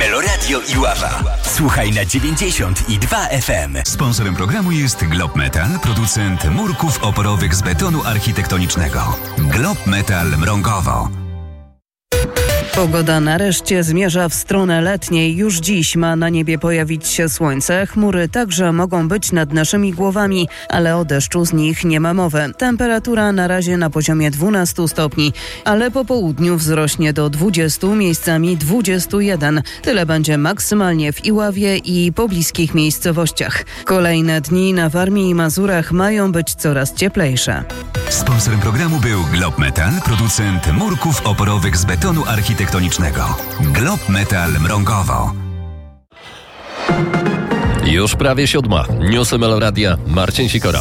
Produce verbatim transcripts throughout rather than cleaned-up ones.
Meloradio Iława. Słuchaj na dziewięćdziesiąt i dwa F M. Sponsorem programu jest Glob Metal, producent murków oporowych z betonu architektonicznego. Glob Metal Mrągowo. Pogoda nareszcie zmierza w stronę letniej. Już dziś ma na niebie pojawić się słońce. Chmury także mogą być nad naszymi głowami, ale o deszczu z nich nie ma mowy. Temperatura na razie na poziomie dwunastu stopni, ale po południu wzrośnie do dwudziestu, miejscami dwudziestu jeden. Tyle będzie maksymalnie w Iławie i pobliskich miejscowościach. Kolejne dni na Warmii i Mazurach mają być coraz cieplejsze. Sponsorem programu był Glob Metal, producent murków oporowych z betonu architektonicznego. Glob Metal Mrągowo. Już prawie siódma. Newsy Meloradia. Marcin Sikora.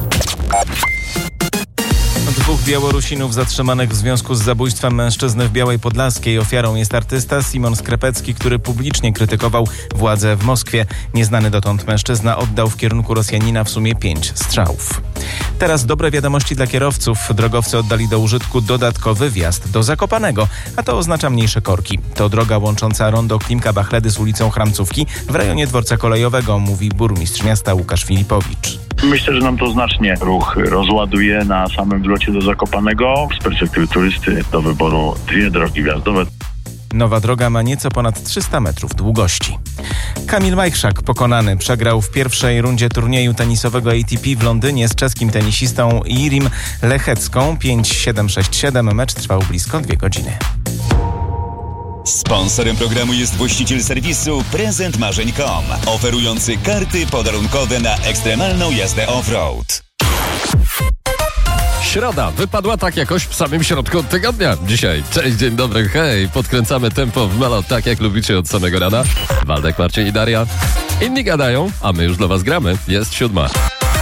Dwóch Białorusinów zatrzymanych w związku z zabójstwem mężczyzny w Białej Podlaskiej. Ofiarą jest artysta Simon Skrepecki, który publicznie krytykował władze w Moskwie. Nieznany dotąd mężczyzna oddał w kierunku Rosjanina w sumie pięć strzałów. Teraz dobre wiadomości dla kierowców. Drogowcy oddali do użytku dodatkowy wjazd do Zakopanego, a to oznacza mniejsze korki. To droga łącząca rondo Klimka-Bachledy z ulicą Chramcówki w rejonie dworca kolejowego, mówi burmistrz miasta Łukasz Filipowicz. Myślę, że nam to znacznie ruch rozładuje na samym wlocie do Zakopanego. Z perspektywy turysty do wyboru dwie drogi wjazdowe. Nowa droga ma nieco ponad trzysta metrów długości. Kamil Majchrzak pokonany przegrał w pierwszej rundzie turnieju tenisowego A T P w Londynie z czeskim tenisistą Jirim Lechecką pięć siedem sześć siedem. Mecz trwał blisko dwie godziny. Sponsorem programu jest właściciel serwisu prezent marzeń kropka com, oferujący karty podarunkowe na ekstremalną jazdę off-road. Środa wypadła tak jakoś w samym środku tygodnia. Dzisiaj, cześć, dzień dobry, hej, podkręcamy tempo w Melo tak jak lubicie od samego rana. Waldek, Marcin i Daria. Inni gadają, a my już dla was gramy. Jest siódma.